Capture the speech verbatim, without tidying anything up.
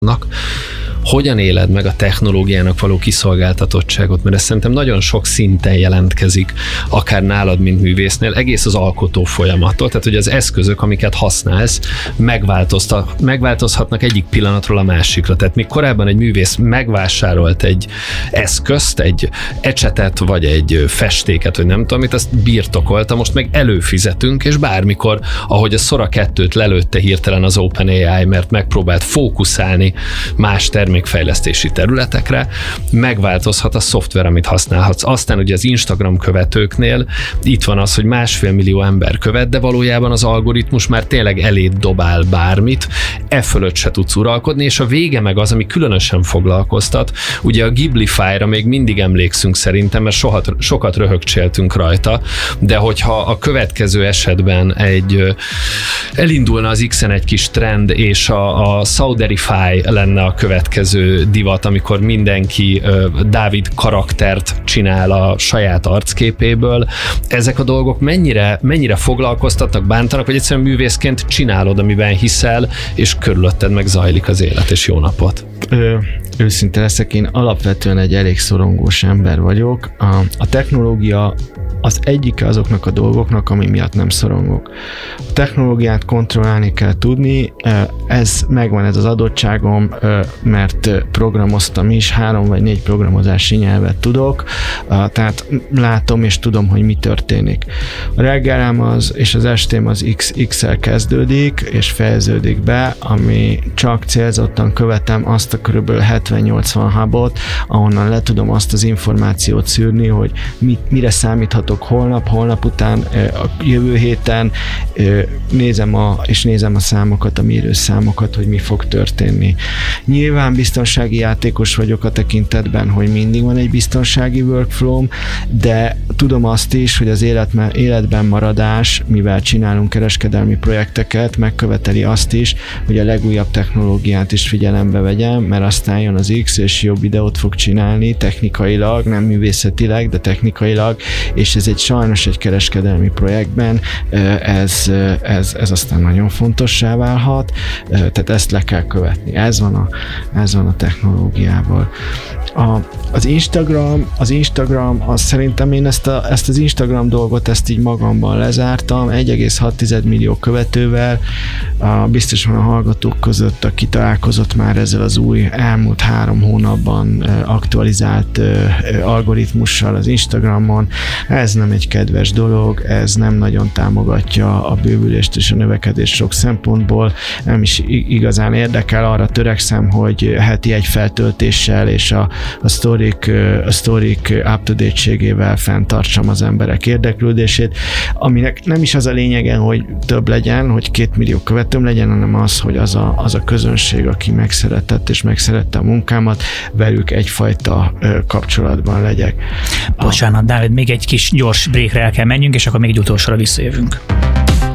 Hogyan éled meg a technológiának való kiszolgáltatottságot? Mert ez szerintem nagyon sok szinten jelentkezik, akár nálad, mint művésznél, egész az alkotó folyamattól. Tehát, hogy az eszközök, amiket használsz, megváltozhatnak egyik pillanatról a másikra. Tehát még korábban egy művész megvásárolt egy eszközt, egy ecsetet, vagy egy festéket, vagy nem tudom mit, azt birtokolta, most meg előfizetünk, és bármikor, ahogy a Sora kettőt lelőtte hirtelen az OpenAI, mert megpróbált fókuszálni más termékfejlesztési területekre, megváltozhat a szoftver, amit használhatsz. Aztán ugye az Instagram követőknél itt van az, hogy másfél millió ember követ, de valójában az algoritmus már tényleg eléd dobál bármit, e fölött se tudsz uralkodni, és a vége meg az, ami különösen foglalkoztat. Ugye a Ghiblify-ra még mindig emlékszünk szerintem, mert soha, sokat röhögcséltünk rajta, de hogyha a következő esetben egy elindulna az X-en egy kis trend, és a, a Sauderify lenne a következő divat, amikor mindenki uh, Dávid karaktert csinál a saját arcképéből. Ezek a dolgok mennyire, mennyire foglalkoztatnak, bántanak, vagy egyszerűen művészként csinálod, amiben hiszel, és körülötted meg zajlik az élet, és jó napot. Ö, őszinte leszek, én alapvetően egy elég szorongós ember vagyok. A, a technológia az egyike azoknak a dolgoknak, ami miatt nem szorongok. A technológiát kontrollálni kell tudni, ez megvan, ez az adottságom, mert programoztam is, három vagy négy programozási nyelvet tudok, tehát látom és tudom, hogy mi történik. A reggelem az, és az estém az X, X-el kezdődik, és fejeződik be, ami csak célzottan követem azt a körülbelül hetven-nyolcvan hubot, ahonnan le tudom azt az információt szűrni, hogy mit, mire számíthatok holnap, holnap után, a jövő héten, nézem a, és nézem a számokat, a mérőszámokat, hogy mi fog történni. Nyilván biztonsági játékos vagyok a tekintetben, hogy mindig van egy biztonsági workflow, de tudom azt is, hogy az élet, életben maradás, mivel csinálunk kereskedelmi projekteket, megköveteli azt is, hogy a legújabb technológiát is figyelembe vegyem, mert aztán jön az X, és jobb videót fog csinálni technikailag, nem művészetileg, de technikailag, és ez egy sajnos egy kereskedelmi projektben, ez, ez, ez aztán nagyon fontossá válhat, tehát ezt le kell követni. Ez van a, ez van a technológiával. A, az Instagram, az Instagram, az szerintem én ezt, a, ezt az Instagram dolgot, ezt így magamban lezártam, egy egész hat millió követővel, a, biztos van a hallgatók között, aki találkozott már ezzel az új elmúlt három hónapban aktualizált algoritmussal az Instagramon. Ez nem egy kedves dolog, ez nem nagyon támogatja a bővülést és a növekedést sok szempontból, nem is igazán érdekel, arra törekszem, hogy heti egy feltöltéssel és a, a sztorik, a sztorik up-to-date-ségével fenntartsam az emberek érdeklődését, aminek nem is az a lényege, hogy több legyen, hogy két millió követőm legyen, hanem az, hogy az a, az a közönség, aki megszeretett és megszerette a munkámat, velük egyfajta kapcsolatban legyek. Bocsánat, Dávid, még egy kis gyors breakre el kell menjünk, és akkor még egy utolsóra visszajövünk.